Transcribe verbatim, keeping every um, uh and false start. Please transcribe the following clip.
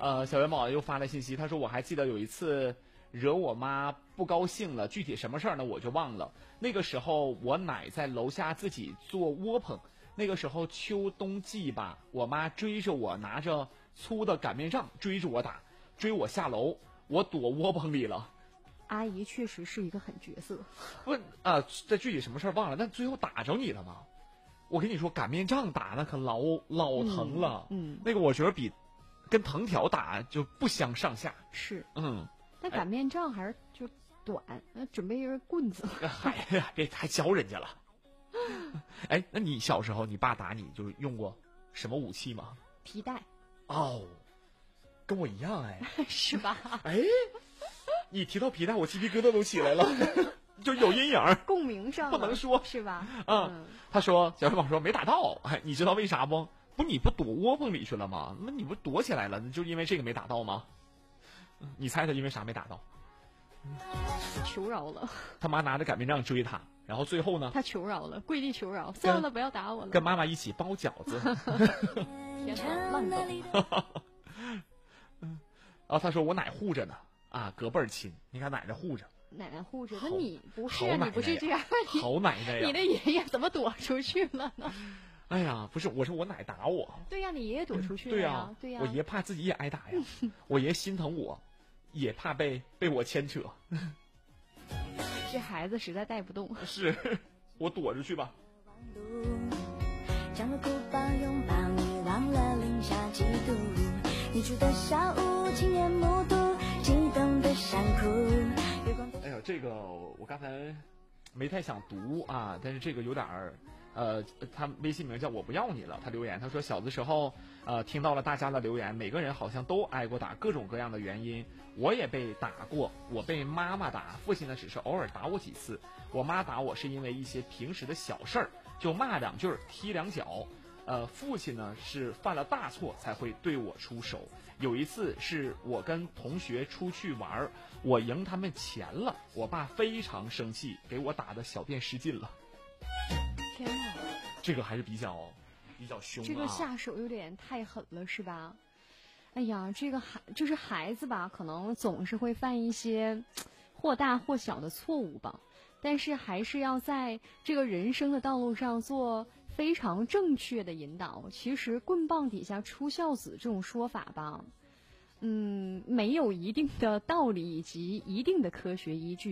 呃，小元宝又发来信息，他说我还记得有一次惹我妈不高兴了，具体什么事儿呢我就忘了。那个时候我奶在楼下自己做窝棚，那个时候秋冬季吧，我妈追着我拿着粗的擀面杖追着我打，追我下楼，我躲窝棚里了。 阿姨确实是一个狠角色。 不啊、呃，这具体什么事儿忘了，但最后打着你了吗？我跟你说，擀面杖打那可老老疼了， 嗯，嗯那个我觉得比跟藤条打就不相上下。 是， 嗯， 但擀面杖还是就短，那、哎、准备一根棍子。 嗨呀，别还教人家了。哎，那你小时候你爸打你就是用过什么武器吗？ 皮带。 哦，跟我一样哎。 是吧？ 哎，你提到皮带，我鸡皮疙瘩都起来了。就有阴影， 共鸣上不能说是吧？ 啊、嗯，他说小元宝说没打到，哎，你知道为啥不？不，你不躲窝棚里去了吗？那你不躲起来了？就因为这个没打到吗？你猜他因为啥没打到？ 求饶了。 他妈拿着擀面杖追他，然后最后呢？ 他求饶了，跪地求饶，算了，不要打我了。 跟妈妈一起包饺子。 天哪，烂梗。 然后他说我奶护着呢，啊，隔辈儿亲，你看奶奶护着。 奶奶护着，那你不是啊？你不是这样？ 好奶奶呀！ 你的爷爷怎么躲出去了呢？ 哎呀，不是，我说我奶打我。 对呀、啊，你爷爷躲出去了呀、 啊，对呀、 啊，我爷怕自己也挨打呀，我爷心疼我，也怕被被我牵扯。 这孩子实在带不动。 是，我躲着去吧。 将了哭抱拥抱你，忘了零下几度，你住的小屋亲眼目睹激动的山谷。 哎呀，这个我刚才没太想读啊，但是这个有点儿，呃，他微信名叫我不要你了，他留言他说小的时候，呃，听到了大家的留言，每个人好像都挨过打，各种各样的原因，我也被打过，我被妈妈打，父亲呢只是偶尔打我几次，我妈打我是因为一些平时的小事儿，就骂两句，踢两脚。呃，父亲呢是犯了大错才会对我出手。有一次是我跟同学出去玩，我赢他们钱了，我爸非常生气，给我打的小便失禁了。 天哪， 这个还是比较比较凶啊。 这个下手有点太狠了，是吧？哎呀，这个孩就是孩子吧，可能总是会犯一些或大或小的错误吧，但是还是要在这个人生的道路上做非常正确的引导。其实棍棒底下出孝子这种说法吧，嗯，没有一定的道理以及一定的科学依据。